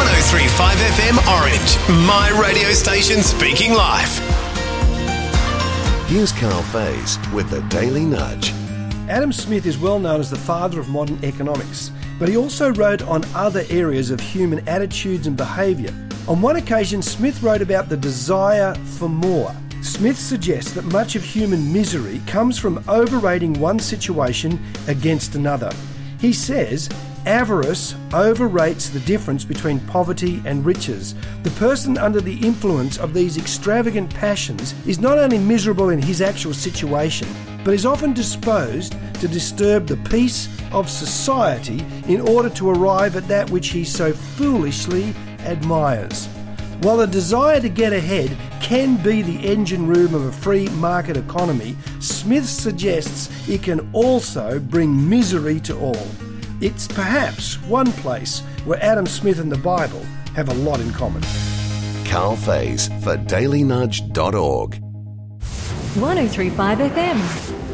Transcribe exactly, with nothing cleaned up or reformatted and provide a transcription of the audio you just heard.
one oh three point five F M Orange, my radio station speaking life. Here's Carl Faze with the Daily Nudge. Adam Smith is well known as the father of modern economics, but he also wrote on other areas of human attitudes and behaviour. On one occasion, Smith wrote about the desire for more. Smith suggests that much of human misery comes from overrating one situation against another. He says, avarice overrates the difference between poverty and riches. The person under the influence of these extravagant passions is not only miserable in his actual situation, but is often disposed to disturb the peace of society in order to arrive at that which he so foolishly admires. While the desire to get ahead can be the engine room of a free market economy, Smith suggests it can also bring misery to all. It's perhaps one place where Adam Smith and the Bible have a lot in common. Carl Faze for daily nudge dot org. one oh three point five F M.